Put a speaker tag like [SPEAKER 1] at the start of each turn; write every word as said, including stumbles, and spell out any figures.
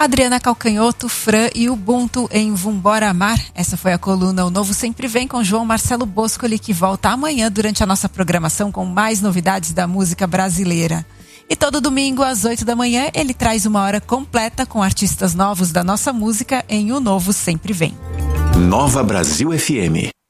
[SPEAKER 1] Adriana Calcanhoto, Fran e Ubuntu em Vumbora Amar. Essa foi a coluna O Novo Sempre Vem com João Marcelo Boscoli, que volta amanhã durante a nossa programação com mais novidades da música brasileira. E todo domingo às oito da manhã ele traz uma hora completa com artistas novos da nossa música em O Novo Sempre Vem.
[SPEAKER 2] Nova Brasil F M.